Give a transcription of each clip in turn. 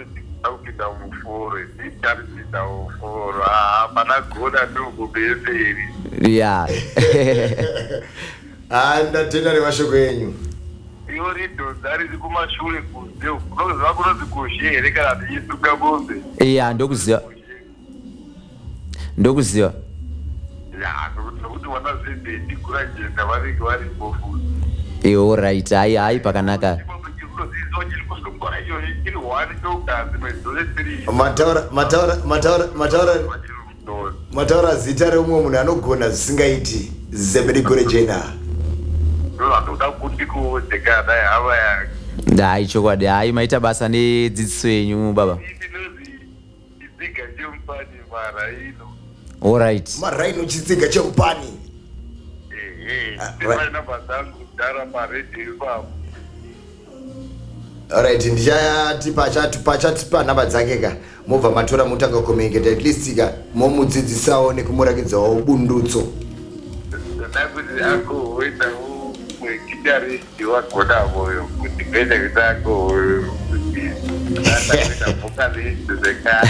aukida muforo itarisida muforo hapana gona ndogobeseri ya ndatenda nemashoko enyu iyo ridhodha riri kumashure kunze unoziva kunozi kushe here kana tichisuka mombe ya ndokuziva nokuti wana zembeti kura jenda vanenge varipo right hai pakanaka mataura zita reumwe munhu anogona zvisingaiti zembedi jena hai chokwadi hai maita basa nedzidziso yenyu baba alright maraino chitsiga chemupani alright ndichati pachatipa nhamba dzake ka mobva matora mutanga communicate at least ka momudzidzisawo nekumurakidzawo bundutso ndakuti akohoita mwegitarist wagona moyo kuti pene kuti akohoyo kuti atakuita vocalist zvekare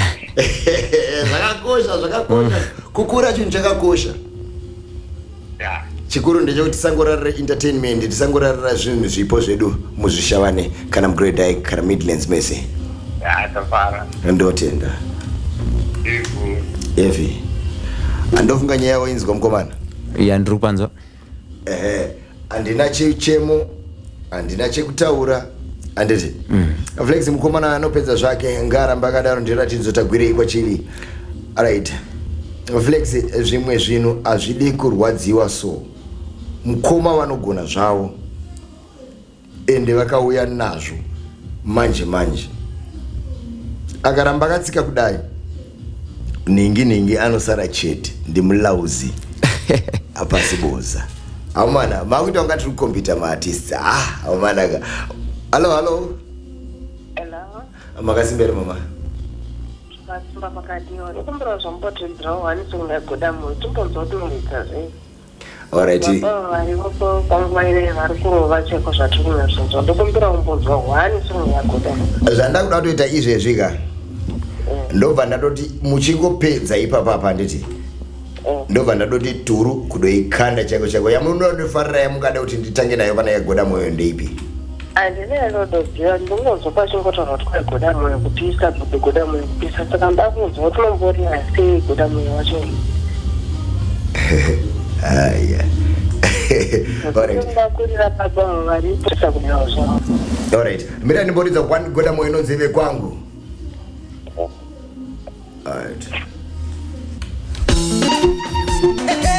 zvakakosha kukura chinhu chakakosha chikuru ndechekuti tisangorarira entertainment tisangorarira zvinhu zvipo zvedu muzvishavane kana mugreat dyke kana midlands mese tafara ndotenda evi andofunga nyaya yavo inzwa mukomana ya ndiri kupanzwa handina chemo handina chekutaura handiti flex mukomana anopedza zvake ngaramba akadaro ndiratidzo tagwirei kwachiri right flex zvimwe zvinhu hazvidi kurwadziwa so mukoma vanogona zvavo ende vakauya nazvo manje akaramba akatsika kudai ningi anosara chete ndimulauzi apasiboza amana makuita ungati uri kukombita maartists amanaka halo makasimbere mama Simba pakadiwa ndikumbura zvamupotodzerawo hanisi ungagoda munhu timbonzwa kuti unoitazvei alright varipo panguva ine vari kurova cheko zvatiri kunazvinzwa ndikumbira umbonzwa hanisi ungagoda zvandakuda kutoita izvezvi ka ndobva ndatoti muchingopedza ipapapa handiti ndobva ndatoti turu kudoikanda chako yamunondofarira yamungada kuti nditange nayo pana yagoda moyo ndeipi andinenodoziva ndingonzwa pachingotaura kuti kwaigoda moyo kupisa goda moyo kupisa saka ndakunzwa kuti unomborira sei goda moyo wacho haya ndakurira pabavo varipisa kudawo zvavo alright mira ndimboridza goda moyo inonzive kwangu alright